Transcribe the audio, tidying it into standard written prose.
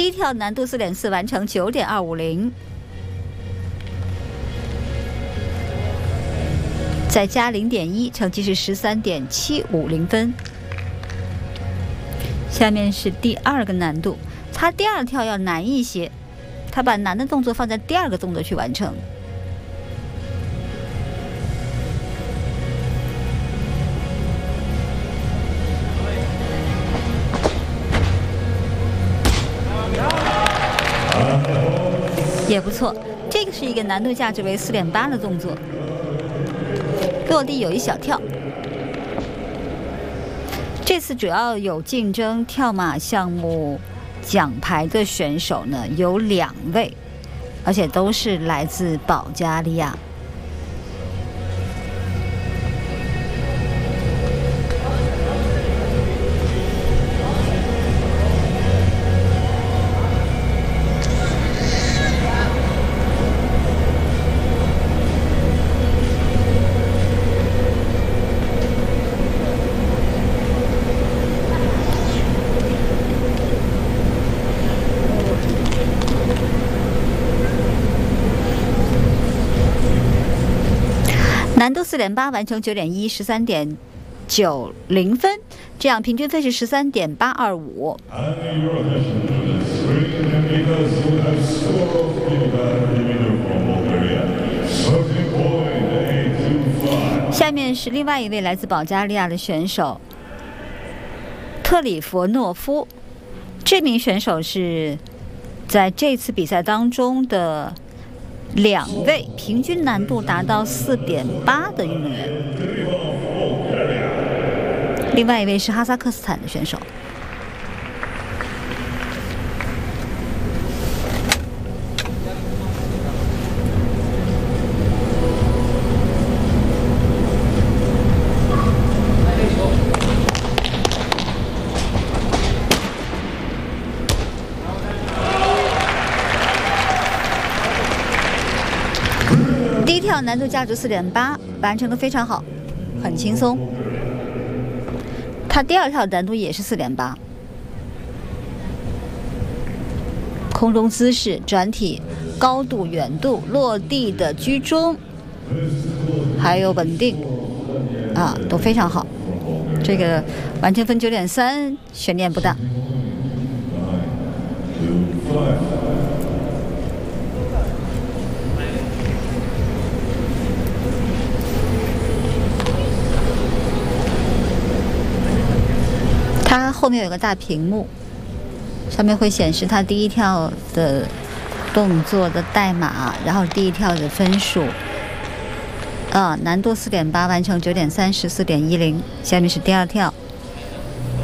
第一跳难度4.4，完成9.250，再加0.1，成绩是13.750分。下面是第二个难度，它第二跳要难一些，它把难的动作放在第二个动作去完成。也不错，这个是一个难度价值为4.8的动作，落地有一小跳。这次主要有竞争跳马项目奖牌的选手呢，有2位，而且都是来自保加利亚。难度4.8，完成9.1， 13.90分，这样平均分是13.825。下面是另外一位来自保加利亚的选手特里佛诺夫，这名选手是在这次比赛当中的2位平均难度达到4.8的运动员，另外一位是哈萨克斯坦的选手。第一跳难度价值4.8，完成的非常好，很轻松。他第二跳难度也是4.8，空中姿势、转体、高度、远度、落地的居中，还有稳定都非常好。这个完成分9.3，悬念不大。它后面有个大屏幕，上面会显示它第一跳的动作的代码，然后第一跳的分数。难度4.8，完成9.3， 14.10。下面是第二跳。